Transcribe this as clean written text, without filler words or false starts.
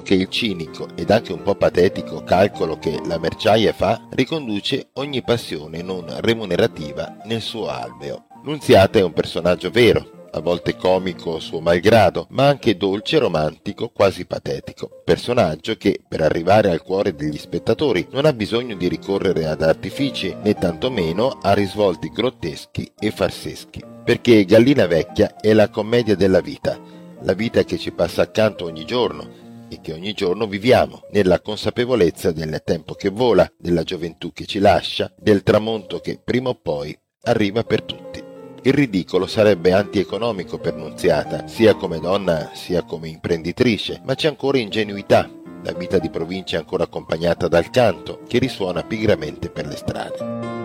che il cinico ed anche un po' patetico calcolo che la merciaia fa riconduce ogni passione non remunerativa nel suo alveo. Nunziata è un personaggio vero, a volte comico suo malgrado, ma anche dolce, romantico, quasi patetico. Personaggio che, per arrivare al cuore degli spettatori, non ha bisogno di ricorrere ad artifici, né tantomeno a risvolti grotteschi e farseschi. Perché Gallina Vecchia è la commedia della vita, la vita che ci passa accanto ogni giorno, e che ogni giorno viviamo, nella consapevolezza del tempo che vola, della gioventù che ci lascia, del tramonto che prima o poi arriva per tutti. Il ridicolo sarebbe antieconomico per Nunziata, sia come donna sia come imprenditrice, ma c'è ancora ingenuità. La vita di provincia è ancora accompagnata dal canto, che risuona pigramente per le strade.